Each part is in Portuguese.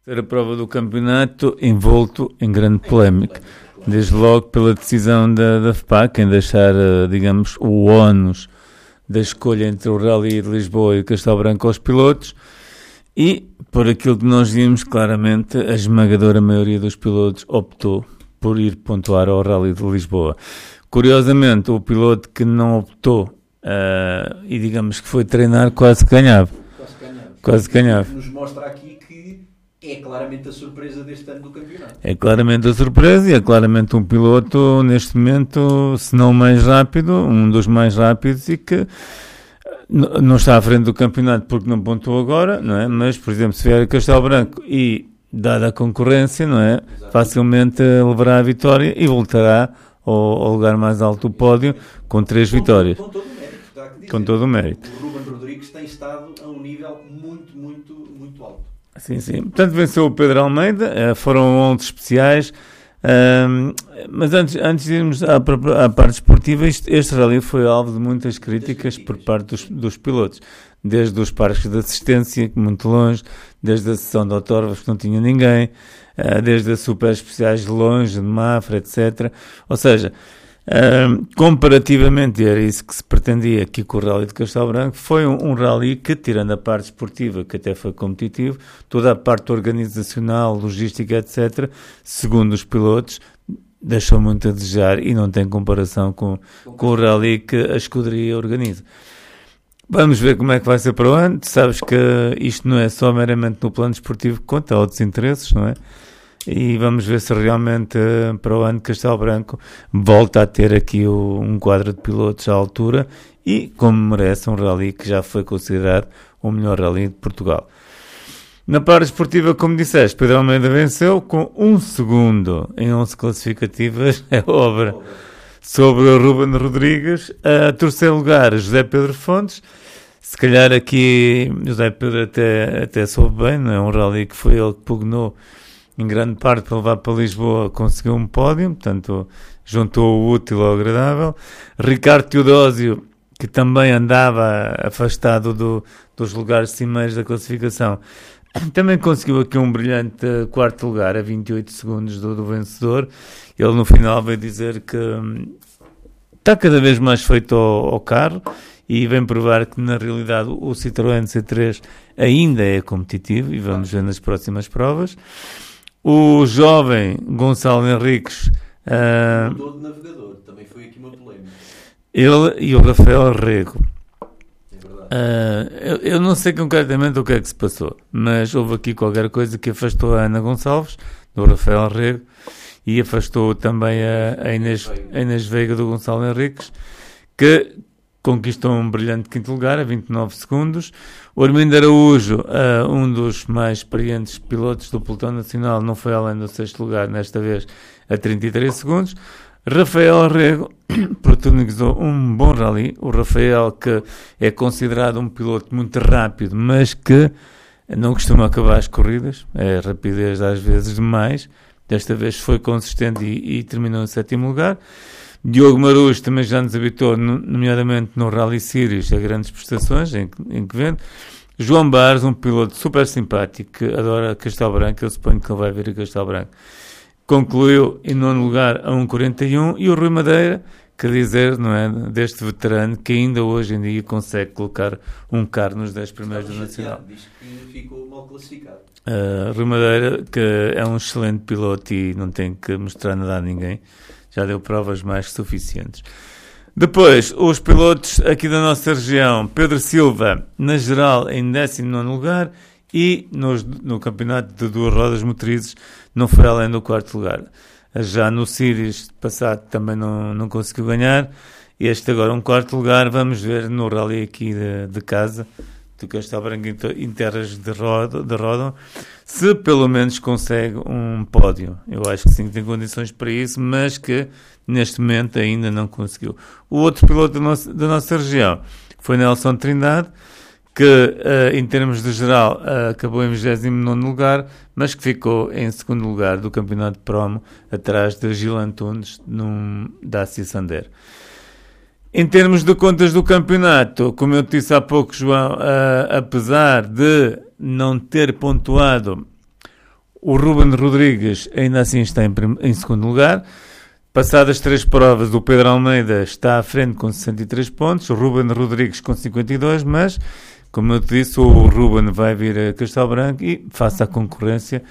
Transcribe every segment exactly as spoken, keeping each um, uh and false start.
Ter a prova do campeonato envolto em grande polémica, desde logo pela decisão da, da F P A C em deixar, digamos, o ónus da escolha entre o Rally de Lisboa e o Castelo Branco aos pilotos e, por aquilo que nós vimos claramente, a esmagadora maioria dos pilotos optou por ir pontuar ao Rally de Lisboa. Curiosamente, o piloto que não optou uh, e digamos que foi treinar quase ganhava. Quase ganhava. Quase ganhava. Nos mostra aqui que é claramente a surpresa deste ano do campeonato. É claramente a surpresa e é claramente um piloto, neste momento, se não o mais rápido, um dos mais rápidos e que n- não está à frente do campeonato porque não pontuou agora, não é? Mas, por exemplo, se vier a Castelo Branco e, dada a concorrência, não é? Exato. Facilmente levará a vitória e voltará ao, ao lugar mais alto do pódio com três com vitórias. Todo, com todo o mérito, está a dizer. Com todo o mérito. O Ruben Rodrigues tem estado a um nível muito, muito, muito alto. Sim, sim. Portanto, venceu o Pedro Almeida, uh, foram onze especiais, uh, mas antes, antes de irmos à, à parte esportiva, este, este rally foi alvo de muitas críticas por parte dos, dos pilotos, desde os parques de assistência, muito longe, desde a sessão de autógrafos que não tinha ninguém, uh, desde as super especiais de longe, de Mafra, etcétera. Ou seja, Uh, comparativamente, era isso que se pretendia aqui com o Rally de Castelo Branco, foi um, um rally que, tirando a parte esportiva, que até foi competitivo, toda a parte organizacional, logística, etcétera, segundo os pilotos, deixou muito a desejar e não tem comparação com, com o rally que a escuderia organiza. Vamos ver como é que vai ser para o ano. Tu sabes que isto não é só meramente no plano esportivo que conta, há outros interesses, não é? E vamos ver se realmente para o ano Castelo Branco volta a ter aqui o, um quadro de pilotos à altura e, como merece, um rally que já foi considerado o melhor rally de Portugal. Na parte esportiva, como disseste, Pedro Almeida venceu com um segundo em onze classificativas, é obra, sobre o Ruben Rodrigues. A terceiro lugar, José Pedro Fontes. Se calhar aqui José Pedro até, até soube bem, não é? Um rally que foi ele que pugnou em grande parte para levar para Lisboa, conseguiu um pódio, portanto juntou o útil ao agradável. Ricardo Teodósio, que também andava afastado do, dos lugares cimeiros da classificação, também conseguiu aqui um brilhante quarto lugar, a vinte e oito segundos do, do vencedor. Ele no final veio dizer que hum, está cada vez mais feito ao, ao carro e vem provar que na realidade o Citroën C três ainda é competitivo e vamos ver nas próximas provas. O jovem Gonçalo Henriques uh, mudou de navegador, também foi aqui uma polémica. Ele e o Rafael Rego. É verdade. Uh, eu, eu não sei concretamente o que é que se passou, mas houve aqui qualquer coisa que afastou a Ana Gonçalves, do Rafael Rego, e afastou também a, a, Inês, a Inês Veiga do Gonçalo Henriques, que conquistou um brilhante quinto lugar a vinte e nove segundos. O Armindo Araújo, uh, um dos mais experientes pilotos do pelotão nacional, não foi além do sexto lugar, nesta vez a trinta e três segundos. Rafael Rego protagonizou um bom rally. O Rafael, que é considerado um piloto muito rápido, mas que não costuma acabar as corridas, é rapidez às vezes demais. Desta vez foi consistente e, e terminou em sétimo lugar. Diogo Marujo também já nos habitou, nomeadamente no Rally Series, a grandes prestações em, em que vende. João Barros, um piloto super simpático que adora Castelo Branco, eu suponho que ele vai vir a Castelo Branco, concluiu em nono lugar a um quarenta e um. E o Rui Madeira, quer dizer, não é, deste veterano que ainda hoje em dia consegue colocar um carro nos dez primeiros do Nacional. Diz que ficou mal classificado. Uh, Rui Madeira, que é um excelente piloto e não tem que mostrar nada a ninguém, já deu provas mais que suficientes. Depois, os pilotos aqui da nossa região, Pedro Silva, na geral, em décimo nono lugar, e nos, no campeonato de duas rodas motrizes não foi além do quarto lugar. Já no Series passado também não, não conseguiu ganhar. Este agora um quarto lugar. Vamos ver no rally aqui de, de casa, do Castelo Branco em terras de Ródão, de Ródão, se pelo menos consegue um pódio. Eu acho que sim, tem condições para isso, mas que neste momento ainda não conseguiu. O outro piloto da nossa, da nossa região foi Nelson Trindade, que uh, em termos de geral uh, acabou em vigésimo nono lugar, mas que ficou em segundo lugar do campeonato de promo, atrás de Gil Antunes, num Dacia Sandero. Em termos de contas do campeonato, como eu te disse há pouco, João, uh, apesar de não ter pontuado O Ruben Rodrigues ainda assim está em, prim- em segundo lugar. Passadas três provas, o Pedro Almeida está à frente com sessenta e três pontos, o Ruben Rodrigues com cinquenta e dois, mas, como eu te disse, o Ruben vai vir a Castelo Branco e, face à concorrência,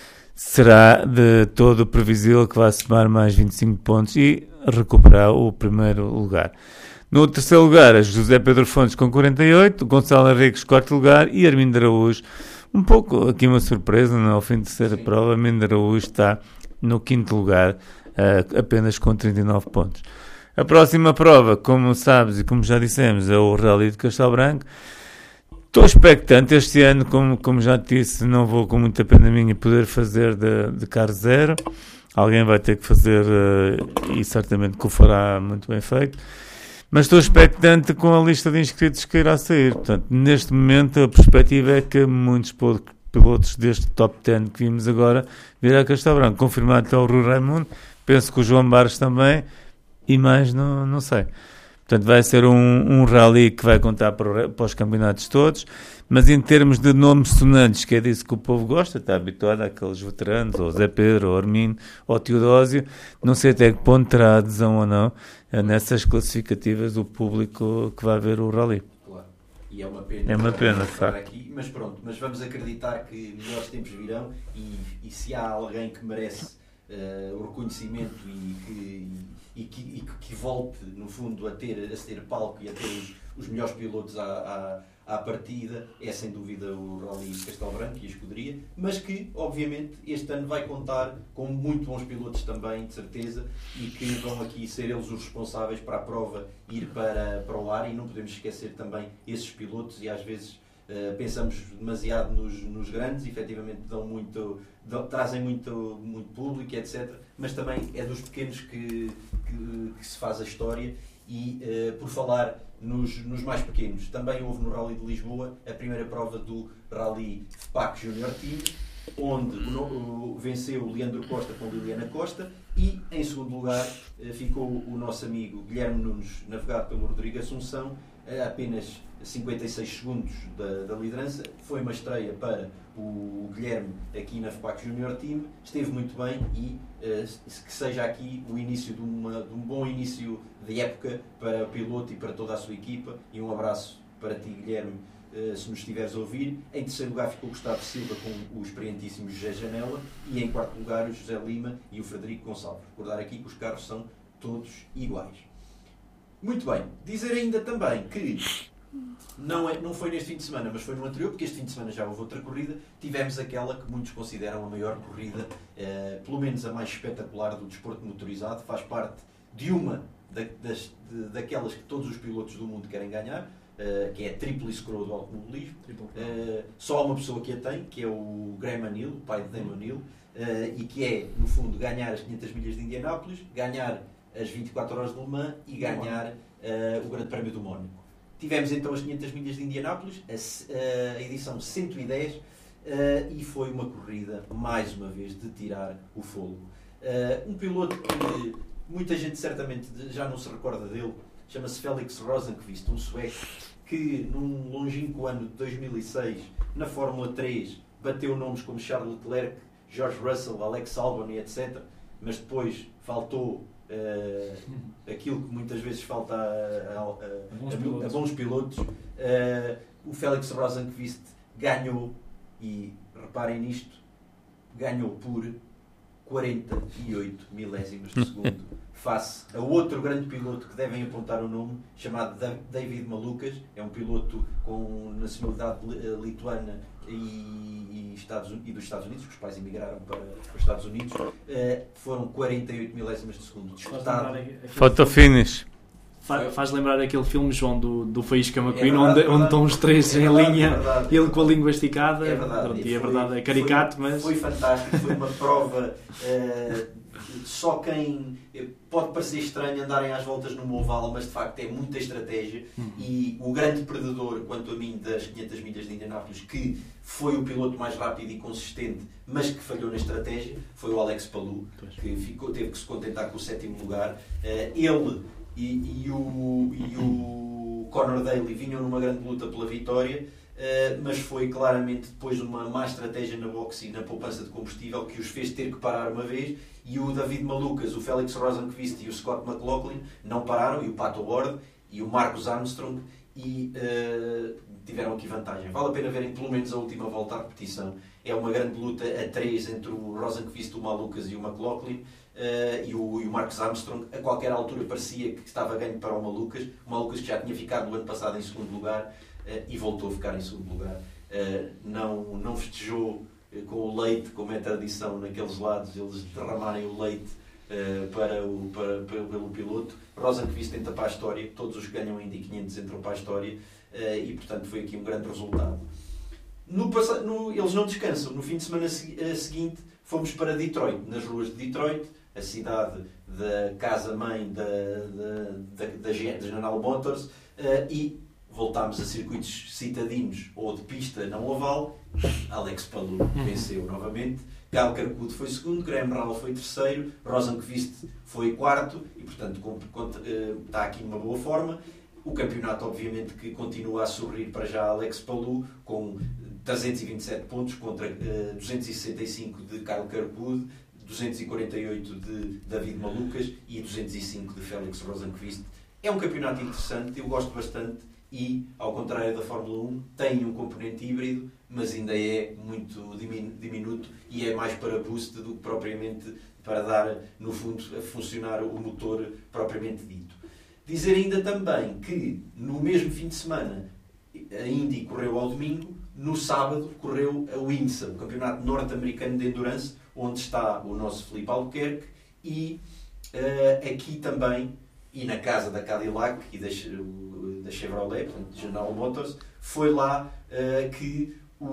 será de todo previsível que vai somar mais vinte e cinco pontos e recuperar o primeiro lugar. No terceiro lugar, José Pedro Fontes com quarenta e oito, Gonçalo Henriques quarto lugar e Armindo Araújo. Um pouco aqui uma surpresa, não? Ao fim de terceira Sim. prova, Armindo Araújo está no quinto lugar, uh, apenas com trinta e nove pontos. A próxima prova, como sabes e como já dissemos, é o Rally de Castelo Branco. Estou expectante este ano, como, como já te disse, não vou com muita pena minha poder fazer de, de carro zero. Alguém vai ter que fazer uh, e certamente que o fará muito bem feito. Mas estou expectante com a lista de inscritos que irá sair. Portanto, neste momento a perspectiva é que muitos pilotos deste top dez que vimos agora virá a Castelo Branco. Confirmado até o Rui Raimundo, penso que o João Barros também e mais não, não sei. Portanto, vai ser um, um rally que vai contar para, para os campeonatos todos, mas em termos de nomes sonantes, que é disso que o povo gosta, está habituado àqueles veteranos, ou Zé Pedro, ou Armindo, ou Teodósio, não sei até que ponto terá adesão ou não nessas classificativas o público que vai ver o rally. Claro. E é uma pena. É uma pena, estar de aqui, mas pronto, mas vamos acreditar que melhores tempos virão e, e se há alguém que merece uh, o reconhecimento e que, e, que, e que, que volte, no fundo, a ter, a ter palco e a ter os, os melhores pilotos à, à, à partida, é sem dúvida o Rally de Castelo Branco e a escuderia, mas que, obviamente, este ano vai contar com muito bons pilotos também, de certeza, e que vão aqui ser eles os responsáveis para a prova ir para, para o ar, e não podemos esquecer também esses pilotos, e às vezes uh, pensamos demasiado nos, nos grandes, efetivamente dão muito, dão, trazem muito, muito público, etcétera, mas também é dos pequenos que, que, que se faz a história. E uh, por falar nos, nos mais pequenos, também houve no Rally de Lisboa a primeira prova do Rally F P A C Junior Team, onde o, o, venceu o Leandro Costa com Liliana Costa e em segundo lugar uh, ficou o nosso amigo Guilherme Nunes, navegado pelo Rodrigo Assunção, a apenas cinquenta e seis segundos da, da liderança. Foi uma estreia para o Guilherme aqui na F P A C Junior Team, esteve muito bem e uh, que seja aqui o início de, uma, de um bom início de época para o piloto e para toda a sua equipa, e um abraço para ti, Guilherme, uh, se nos estiveres a ouvir. Em terceiro lugar ficou o Gustavo Silva com o experientíssimo José Janela e em quarto lugar o José Lima e o Frederico Gonçalves. Recordar aqui que os carros são todos iguais. Muito bem, dizer ainda também que Não, é, não foi neste fim de semana, mas foi no anterior, porque este fim de semana já houve outra corrida. Tivemos aquela que muitos consideram a maior corrida, eh, pelo menos a mais espetacular do desporto motorizado. Faz parte de uma da, das, de, daquelas que todos os pilotos do mundo querem ganhar, eh, que é a Tríplice Coroa do automobilismo. Eh, só há uma pessoa que a tem, que é o Graham Hill, o pai de Damon Hill, eh, e que é, no fundo, ganhar as quinhentas milhas de Indianápolis, ganhar as vinte e quatro horas de Le Mans e ganhar eh, o Grande Prémio do Mónaco. Tivemos então as quinhentas milhas de Indianápolis, a, a edição cento e dez, uh, e foi uma corrida, mais uma vez, de tirar o fôlego. Uh, um piloto que muita gente certamente já não se recorda dele, chama-se Felix Rosenqvist, um sueco, que num longínquo ano de dois mil e seis, na Fórmula três, bateu nomes como Charles Leclerc, George Russell, Alex Albon e etcétera, mas depois faltou Uh, aquilo que muitas vezes falta a, a, a, a, bons, a, pilotos. a bons pilotos. Uh, o Felix Rosenqvist ganhou, e reparem nisto, ganhou por quarenta e oito milésimos de segundo face a outro grande piloto que devem apontar o nome, chamado David Malukas. É um piloto com nacionalidade lituana e, e, Estados, e dos Estados Unidos, que os pais emigraram para, para os Estados Unidos. Uh, foram quarenta e oito milésimas de segundo. Disputado. Photo finish. Faz, faz lembrar aquele filme, João, do, do Faísca McQueen, é verdade, onde, onde estão os três é em verdade, linha, é ele com a língua esticada. É verdade, Pronto, e foi, é verdade, é caricato, foi, mas... Foi fantástico, foi uma prova... Uh, só quem... Pode parecer estranho andarem às voltas numa oval, mas de facto é muita estratégia. Uhum. E o grande perdedor, quanto a mim, das quinhentas milhas de Indianápolis, que foi o piloto mais rápido e consistente, mas que falhou na estratégia, foi o Alex Palou, que ficou, teve que se contentar com o sétimo lugar. Uh, ele e, e, o, e o Conor Daly vinham numa grande luta pela vitória. Uh, mas foi claramente depois de uma má estratégia na boxe e na poupança de combustível que os fez ter que parar uma vez, e o David Malucas, o Felix Rosenqvist e o Scott McLaughlin não pararam, e o Pato Ward e o Marcus Armstrong, e uh, tiveram aqui vantagem. Vale a pena verem pelo menos a última volta à repetição. É uma grande luta a três entre o Rosenqvist, o Malucas e o McLaughlin. Uh, e, o, e o Marcus Armstrong, a qualquer altura parecia que estava ganho para o Malucas, o Malucas que já tinha ficado no ano passado em segundo lugar, uh, e voltou a ficar em segundo lugar. Uh, não, não festejou uh, com o leite, como é tradição naqueles lados, eles derramarem o leite uh, para o, para, para, pelo piloto. Rosenqvist tenta para a história, todos os que ganham Indy quinhentos entram para a história, uh, e portanto foi aqui um grande resultado. No, no, eles não descansam. No fim de semana seguinte fomos para Detroit, nas ruas de Detroit, a cidade da casa-mãe da, da, da, da General Motors, uh, e voltámos a circuitos citadinos ou de pista não oval. Alex Palou venceu novamente, Kyle Kirkwood foi segundo, Graham Rahal foi terceiro, Rosenqvist foi quarto, e portanto uh, está aqui numa boa forma. O campeonato obviamente que continua a sorrir para já Alex Palou, com trezentos e vinte e sete pontos contra uh, duzentos e sessenta e cinco de Kyle Kirkwood, duzentos e quarenta e oito de David Malucas e duzentos e cinco de Felix Rosenqvist. É um campeonato interessante, eu gosto bastante, e, ao contrário da Fórmula um, tem um componente híbrido, mas ainda é muito diminuto e é mais para boost do que propriamente para dar, no fundo, a funcionar o motor propriamente dito. Dizer ainda também que, no mesmo fim de semana, a Indy correu ao domingo, no sábado correu a IMSA, o Campeonato Norte-Americano de Endurance, onde está o nosso Filipe Albuquerque, e uh, aqui também, e na casa da Cadillac e da, da Chevrolet, portanto, General Motors, foi lá uh, que o,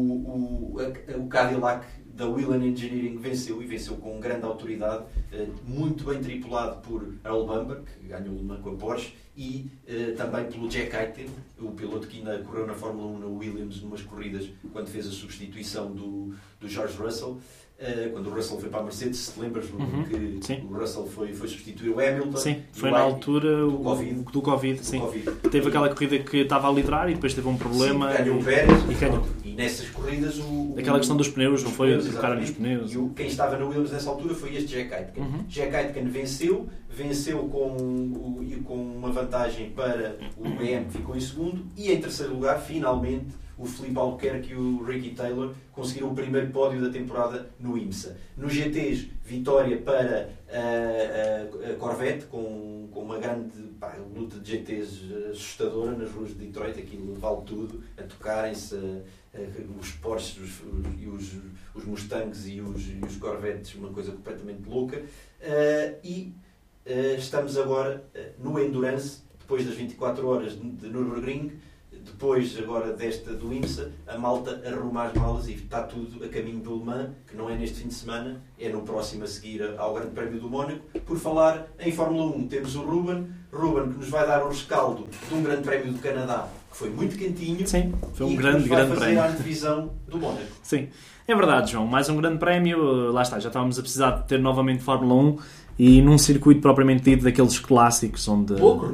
o, a, o Cadillac da Whelen Engineering venceu, e venceu com grande autoridade, uh, muito bem tripulado por Earl Bamber, que ganhou o Le Mans com a Porsche, e uh, também pelo Jack Aitken, o piloto que ainda correu na Fórmula um na Williams, numas corridas, quando fez a substituição do, do George Russell. Uh, quando o Russell foi para a Mercedes, se te lembras, uhum, que sim. O Russell foi, foi substituir o Hamilton. Sim, foi na altura do Covid. Do COVID, sim. Do COVID. Teve aquela corrida que estava a liderar e depois teve um problema. Sim, ganhou o Pérez, e, ganhou. E nessas corridas o... Aquela questão dos pneus, não foi? Tocaram nos pneus. E o, quem estava na Williams nessa altura foi este Jack Aitken. Uhum. Jack Aitken venceu, venceu com, com uma vantagem para o B M, que ficou em segundo, e em terceiro lugar, finalmente, o Filipe Albuquerque e o Ricky Taylor conseguiram o primeiro pódio da temporada no IMSA. No G T's, vitória para a, a, a Corvette, com, com uma grande pá, luta de G T's assustadora nas ruas de Detroit, aquilo vale tudo, a tocarem-se a, a, os Porsches os, os, os, os Mustangs e os, e os Corvettes, uma coisa completamente louca. Uh, e uh, estamos agora uh, no Endurance, depois das vinte e quatro horas de Nürburgring. Depois, agora desta do IMSA, a malta arruma as malas e está tudo a caminho do Le Mans, que não é neste fim de semana, é no próximo a seguir ao Grande Prémio do Mónaco. Por falar em Fórmula um, temos o Ruben, Ruben que nos vai dar o rescaldo de um Grande Prémio do Canadá, que foi muito quentinho. Sim, foi um e grande, que nos vai grande fazer prémio. a antevisão do Mónaco. Sim, é verdade, João. Mais um Grande Prémio, lá está, já estávamos a precisar de ter novamente Fórmula um. E num circuito propriamente dito daqueles clássicos onde... Pouco